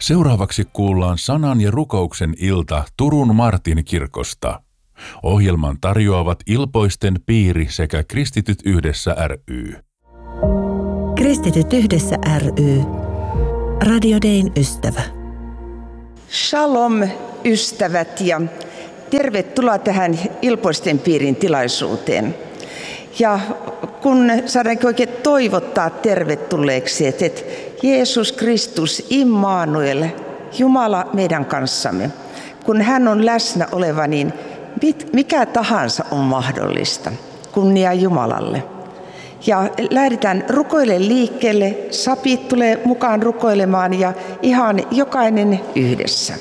Seuraavaksi kuullaan sanan ja rukouksen ilta Turun Martin kirkosta. Ohjelman tarjoavat Ilpoisten piiri sekä Kristityt yhdessä ry. Kristityt yhdessä ry. Radio Dayn ystävä. Shalom ystävät ja tervetuloa tähän Ilpoisten piirin tilaisuuteen. Ja kun saadaankin oikein toivottaa tervetulleeksi, että Jeesus Kristus Immanuel, Jumala meidän kanssamme, kun hän on läsnä oleva, niin mikä tahansa on mahdollista. Kunnia Jumalalle. Ja lähdetään rukoilemaan liikkeelle, sapit tulee mukaan rukoilemaan ja ihan jokainen yhdessä.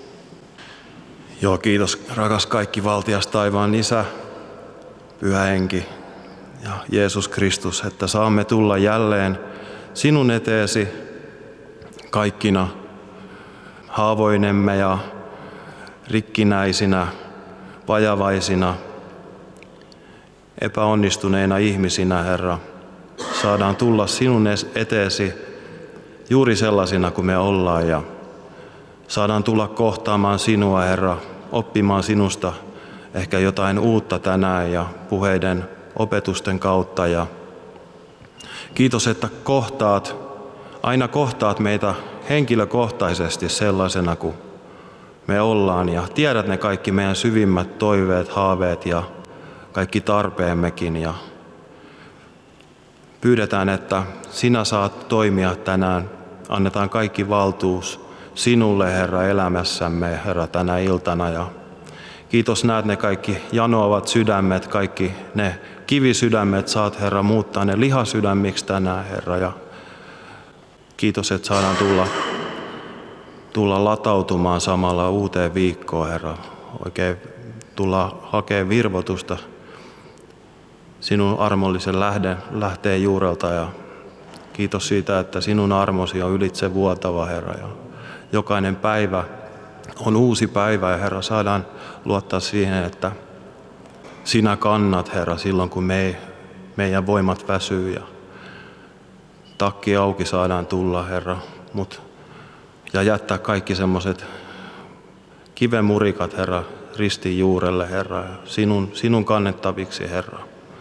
Joo, kiitos rakas kaikki valtias taivaan Isä, Pyhä Henki ja Jeesus Kristus, että saamme tulla jälleen sinun eteesi kaikkina haavoinemme ja rikkinäisinä, vajavaisina, epäonnistuneina ihmisinä, Herra. Saadaan tulla sinun eteesi juuri sellaisina kuin me ollaan ja saadaan tulla kohtaamaan sinua, Herra, oppimaan sinusta ehkä jotain uutta tänään ja puheiden opetusten kautta. Ja kiitos, että aina kohtaat meitä henkilökohtaisesti sellaisena kuin me ollaan ja tiedät ne kaikki meidän syvimmät toiveet, haaveet ja kaikki tarpeemmekin. Ja pyydetään, että sinä saat toimia tänään. Annetaan kaikki valtuus sinulle, Herra, elämässämme, Herra, tänä iltana. Ja kiitos, näet ne kaikki janoavat sydämet, kaikki ne kivisydämet, saat, Herra, muuttaa ne lihasydämiksi tänään, Herra. Ja kiitos, että saadaan tulla latautumaan samalla uuteen viikkoon, Herra. Oikein tulla hakemaan virvoitusta sinun armollisen lähteen juurelta. Ja kiitos siitä, että sinun armosi on ylitse vuotava, Herra. Ja jokainen päivä on uusi päivä ja, Herra, saadaan luottaa siihen, että sinä kannat, Herra, silloin kun meidän voimat väsyy ja takki auki saadaan tulla, Herra, ja jättää kaikki semmoiset kivemurikat, Herra, ristin juurelle, Herra, ja sinun kannettaviksi, Herra.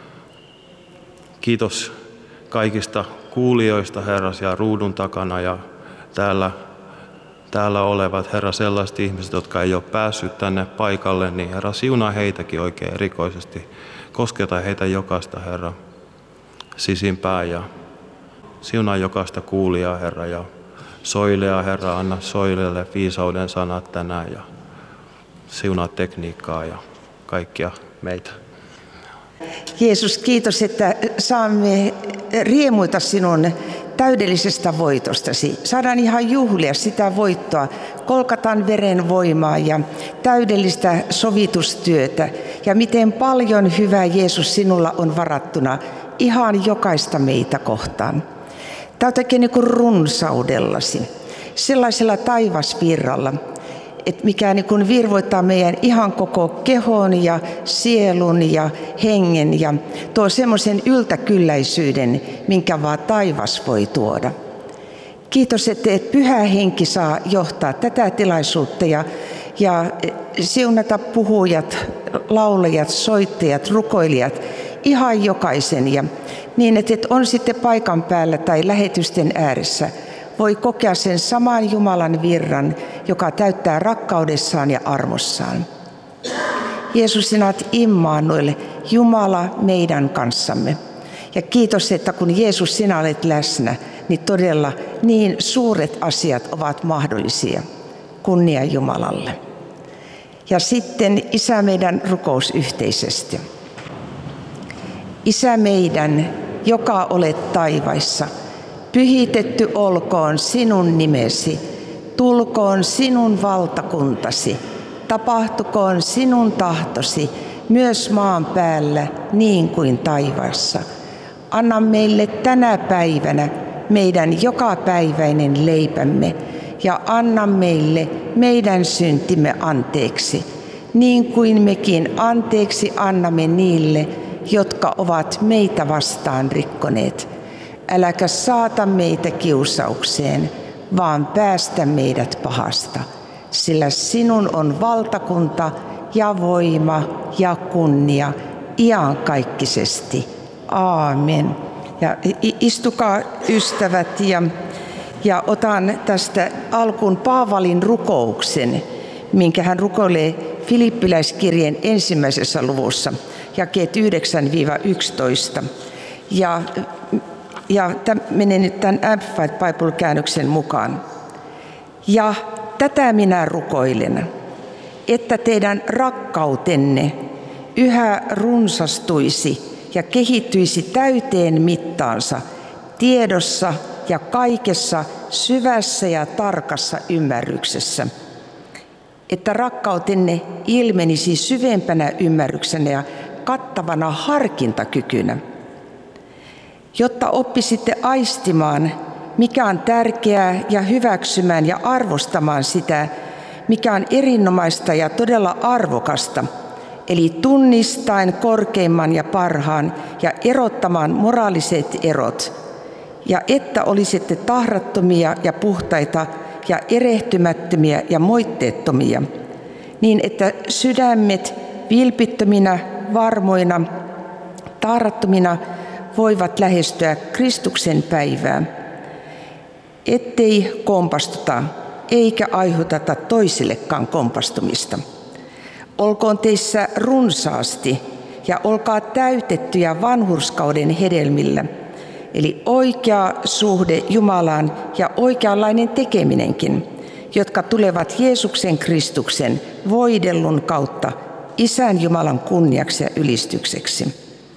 Kiitos kaikista kuulijoista, Herra, ja ruudun takana ja täällä olevat, Herra, sellaiset ihmiset, jotka ei ole päässyt tänne paikalle, niin, Herra, siunaa heitäkin oikein erikoisesti. Kosketa heitä jokaista, Herra, sisimpään ja siunaa jokaista kuulijaa, Herra, ja soilea, Herra, anna soilelle viisauden sanat tänään ja siunaa tekniikkaa ja kaikkia meitä. Jeesus, kiitos, että saamme riemuita sinun täydellisestä voitostasi. Saadaan ihan juhlia sitä voittoa, Golgatan veren voimaa ja täydellistä sovitustyötä. Ja miten paljon hyvää, Jeesus, sinulla on varattuna ihan jokaista meitä kohtaan. Täytäkin niin kuin runsaudellasi, sellaisella taivasvirralla, että mikä niin kuin virvoittaa meidän ihan koko kehon ja sielun ja hengen ja tuo semmoisen yltäkylläisyyden, minkä vaan taivas voi tuoda. Kiitos, että Pyhä Henki saa johtaa tätä tilaisuutta ja siunata puhujat, laulajat, soittajat, rukoilijat, ihan jokaisen. Ja niin, että on sitten paikan päällä tai lähetysten ääressä, voi kokea sen saman Jumalan virran, joka täyttää rakkaudessaan ja armossaan. Jeesus, sinä olet Immanuel, Jumala meidän kanssamme. Ja kiitos, että kun Jeesus, sinä olet läsnä, niin todella niin suuret asiat ovat mahdollisia. Kunnia Jumalalle. Ja sitten Isä meidän rukous yhteisesti. Isä meidän, joka olet taivaissa, pyhitetty olkoon sinun nimesi, tulkoon sinun valtakuntasi, tapahtukoon sinun tahtosi, myös maan päällä niin kuin taivaassa. Anna meille tänä päivänä meidän jokapäiväinen leipämme ja anna meille meidän syntimme anteeksi, niin kuin mekin anteeksi annamme niille, jotka ovat meitä vastaan rikkoneet. Äläkä saata meitä kiusaukseen, vaan päästä meidät pahasta. Sillä sinun on valtakunta ja voima ja kunnia iankaikkisesti. Aamen. Ja istukaa ystävät ja otan tästä alkuun Paavalin rukouksen, minkä hän rukoilee Filippiläiskirjeen 1. luvussa, jakeet 9-11. Ja menee nyt tämän Amplified Bible-käännöksen mukaan. Ja tätä minä rukoilen, että teidän rakkautenne yhä runsastuisi ja kehittyisi täyteen mittaansa tiedossa ja kaikessa syvässä ja tarkassa ymmärryksessä. Että rakkautenne ilmenisi syvempänä ymmärryksenä ja kattavana harkintakykynä, jotta oppisitte aistimaan, mikä on tärkeää, ja hyväksymään ja arvostamaan sitä, mikä on erinomaista ja todella arvokasta, eli tunnistaen korkeimman ja parhaan ja erottamaan moraaliset erot, ja että olisitte tahrattomia ja puhtaita ja erehtymättömiä ja moitteettomia, niin että sydämet vilpittöminä, varmoina, tahrattomina voivat lähestyä Kristuksen päivää, ettei kompastuta eikä aiheuteta toisillekaan kompastumista. Olkoon teissä runsaasti ja olkaa täytettyjä vanhurskauden hedelmillä, eli oikea suhde Jumalaan ja oikeanlainen tekeminenkin, jotka tulevat Jeesuksen Kristuksen voidellun kautta Isän Jumalan kunniaksi ja ylistykseksi,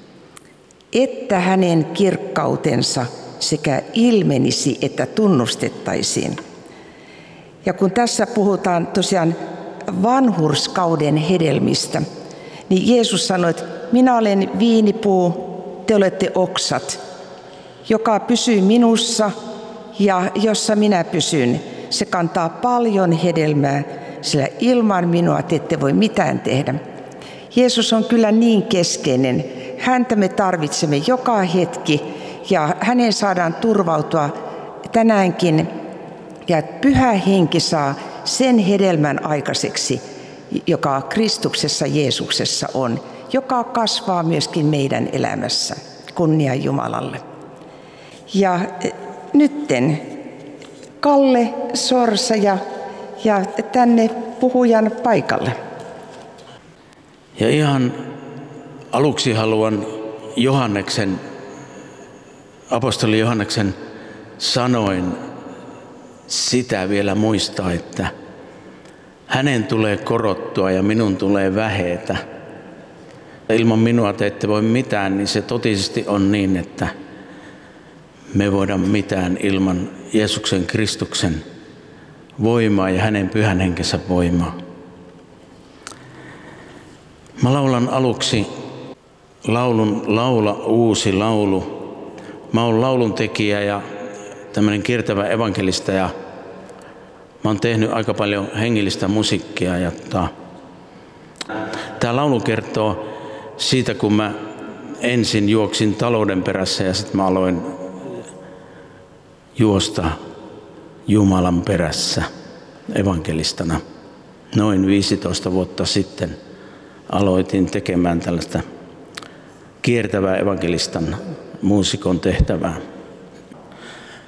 että hänen kirkkautensa sekä ilmenisi että tunnustettaisiin. Ja kun tässä puhutaan tosiaan vanhurskauden hedelmistä, niin Jeesus sanoi, että minä olen viinipuu, te olette oksat. Joka pysyy minussa ja jossa minä pysyn, se kantaa paljon hedelmää, sillä ilman minua te ette voi mitään tehdä. Jeesus on kyllä niin keskeinen. Häntä me tarvitsemme joka hetki ja hänen saadaan turvautua tänäänkin. Ja Pyhä Henki saa sen hedelmän aikaiseksi, joka Kristuksessa Jeesuksessa on, joka kasvaa myöskin meidän elämässä. Kunnia Jumalalle. Ja nytten Kalle Sorsa ja tänne puhujan paikalle. Ja ihan aluksi haluan apostoli Johanneksen sanoin sitä vielä muistaa, että hänen tulee korottua ja minun tulee vähetä. Ilman minua te ette voi mitään, niin se totisesti on niin, että me voidaan mitään ilman Jeesuksen Kristuksen voimaa ja hänen pyhän henkensä voimaa. Mä laulan aluksi laulun Laula uusi laulu. Mä oon lauluntekijä ja tämmöinen kiertävä evankelista ja mä oon tehnyt aika paljon hengellistä musiikkia. Tää laulu kertoo siitä, kun mä ensin juoksin talouden perässä ja sitten mä aloin juosta Jumalan perässä evankelistana. Noin 15 vuotta sitten aloitin tekemään tällaista kiertävää evankelistan muusikon tehtävää.